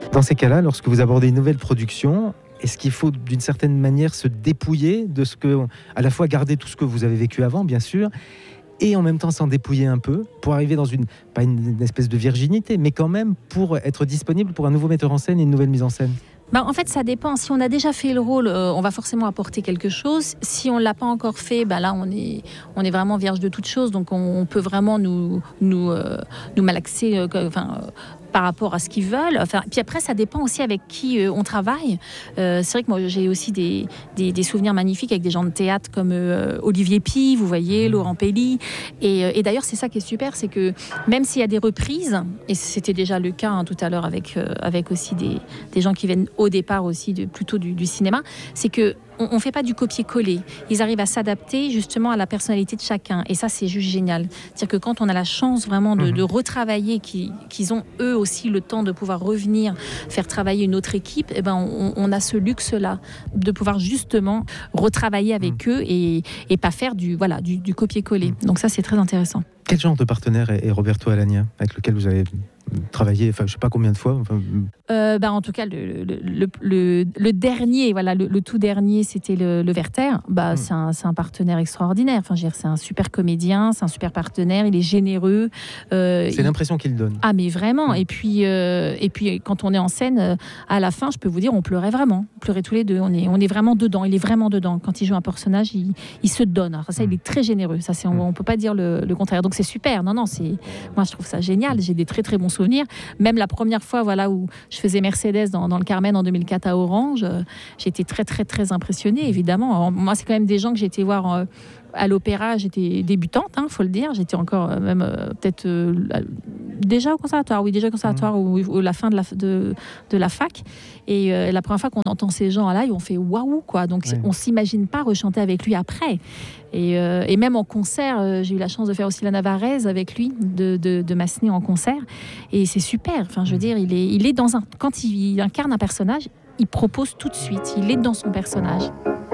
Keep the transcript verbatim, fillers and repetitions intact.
Dans ces cas-là, lorsque vous abordez une nouvelle production, est-ce qu'il faut d'une certaine manière se dépouiller de ce que, à la fois garder tout ce que vous avez vécu avant, bien sûr, et en même temps s'en dépouiller un peu pour arriver dans une, pas une, une espèce de virginité, mais quand même pour être disponible pour un nouveau metteur en scène et une nouvelle mise en scène? Ben, en fait, ça dépend. Si on a déjà fait le rôle, euh, on va forcément apporter quelque chose. Si on ne l'a pas encore fait, ben là, on est, on est vraiment vierge de toute chose. Donc, on, on peut vraiment nous, nous, euh, nous malaxer euh, enfin, euh, par rapport à ce qu'ils veulent. Enfin, puis après, ça dépend aussi avec qui euh, on travaille. Euh, c'est vrai que moi, j'ai aussi des, des, des souvenirs magnifiques avec des gens de théâtre comme euh, Olivier Py, vous voyez, Laurent Pelli. Et, euh, et d'ailleurs, c'est ça qui est super, c'est que même s'il y a des reprises, et c'était déjà le cas hein, tout à l'heure avec, euh, avec aussi des, des gens qui viennent au départ aussi de, plutôt du, du cinéma, c'est que on ne fait pas du copier-coller. Ils arrivent à s'adapter justement à la personnalité de chacun. Et ça, c'est juste génial. C'est-à-dire que quand on a la chance vraiment de, mmh. de retravailler, qu'ils, qu'ils ont eux aussi le temps de pouvoir revenir, faire travailler une autre équipe, eh ben on, on a ce luxe-là de pouvoir justement retravailler avec mmh. eux et, et pas faire du, voilà, du, du copier-coller. Mmh. Donc ça, c'est très intéressant. Quel genre de partenaire est, est Roberto Alagna, avec lequel vous avez travaillé, enfin, je ne sais pas combien de fois enfin... euh, bah, En tout cas, le, le, le, le, le dernier, voilà, le, le tout dernier, c'était le, le Werther. Bah, mmh. c'est, un, c'est un partenaire extraordinaire. Enfin, je veux dire, c'est un super comédien, c'est un super partenaire, il est généreux. Euh, c'est il... l'impression qu'il donne. Ah, mais vraiment. Mmh. Et, puis, euh, et puis, quand on est en scène, euh, à la fin, je peux vous dire, on pleurait vraiment. On pleurait tous les deux. On est, on est vraiment dedans. Il est vraiment dedans. Quand il joue un personnage, il, il se donne. Alors, ça, mmh. il est très généreux. Ça, c'est, on ne peut pas dire le, le contraire. Donc, c'est super. Non, non, c'est... moi, je trouve ça génial. J'ai des très, très bons souvenirs. Même la première fois voilà, où je faisais Mercedes dans, dans le Carmen en deux mille quatre à Orange, euh, j'étais très, très, très impressionnée, évidemment. Alors, moi, c'est quand même des gens que j'ai été voir euh, à l'opéra. J'étais débutante, il hein, faut le dire. J'étais encore euh, même euh, peut-être euh, déjà au conservatoire, oui, déjà au conservatoire mmh. ou, ou la fin de la, de, de la fac. Et euh, la première fois qu'on entend ces gens là, on fait waouh, quoi. Donc, oui. on ne s'imagine pas rechanter avec lui après. Et, euh, et même en concert, euh, j'ai eu la chance de faire aussi la Navarraise avec lui, de, de, de Massenet en concert. Et c'est super. Enfin, je veux dire, il est, il est dans un, quand il incarne un personnage, il propose tout de suite. Il est dans son personnage.